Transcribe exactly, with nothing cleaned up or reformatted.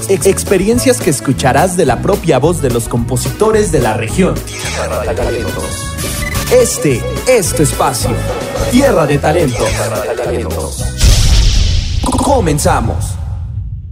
ex experiencias que escucharás de la propia voz de los compositores de la región. Tierra de Talentos. Este es tu espacio. Tierra de Talentos. Comenzamos.